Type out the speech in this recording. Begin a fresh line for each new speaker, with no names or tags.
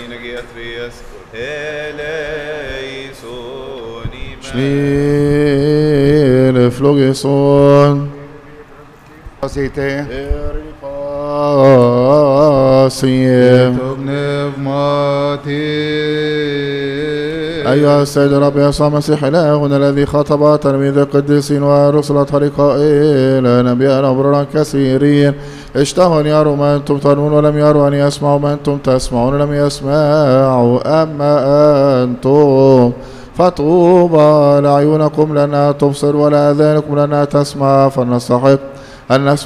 Shlil flogison
Site
Erikasiyem أيها السيد الرب يسوع المسيح إلهنا الذي خاطب تلاميذ القديسين ورسل طريقا إلى نبينا أبرارا كثيرين اشتهوا أن يروا ما أنتم ترون ولم يروا، أن يسمعوا ما أنتم تسمعون ولم يسمعوا، أما أنتم فطوبى لعيونكم لأنها تبصر ولا آذانكم لأنها تسمع، فلنستحق أن نسمع